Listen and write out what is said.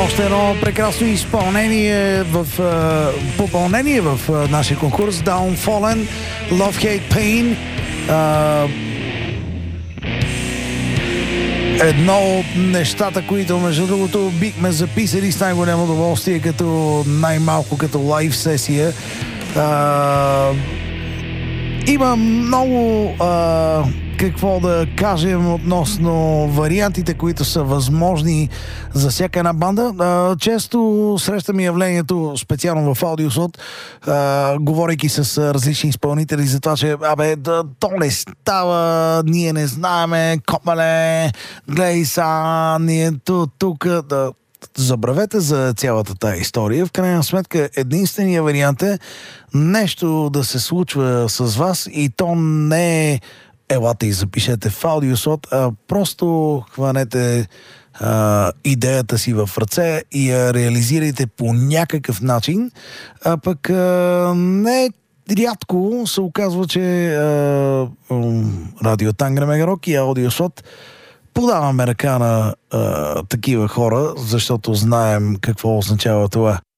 Още едно прекрасно изпълнение в попълнение в нашия конкурс. Downfallen, Love Hate Pain. Едно от нещата, които между другото бихме записали с най-голямо удоволствие, като най-малко като лайв сесия. Има много какво да кажем относно вариантите, които са възможни за всяка една банда. Често срещаме явлението, специално в аудиосот, говорейки с различни изпълнители за това, че то не става, ние не знаеме, копале, гледай са, ние тук. Забравете за цялата тая история. В крайна сметка единствения вариант е нещо да се случва с вас и то не е елате и запишете в аудиосот, а просто хванете идеята си в ръце и я реализирайте по някакъв начин, а пък не рядко се оказва, че Радио Тангра Мегарок и аудиосот подаваме ръка на такива хора, защото знаем какво означава това.